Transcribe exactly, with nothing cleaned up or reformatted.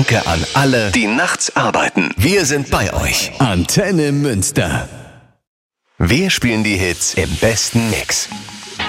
Danke an alle, die nachts arbeiten. Wir sind bei euch. Antenne Münster. Wir spielen die Hits im besten Mix.